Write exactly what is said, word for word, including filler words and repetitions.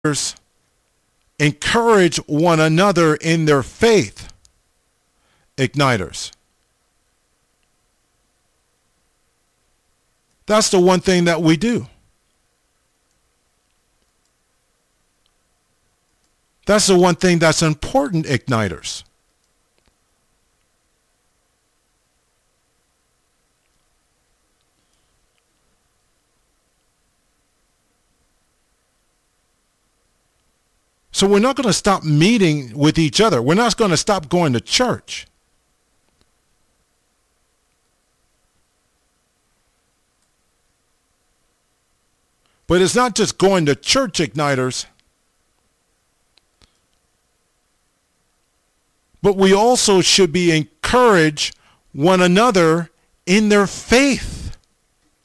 encourage one another in their faith. Igniters. That's the one thing that we do. That's the one thing that's important, Igniters. So we're not going to stop meeting with each other. We're not going to stop going to church. But it's not just going to church, Igniters. But we also should be encourage one another in their faith.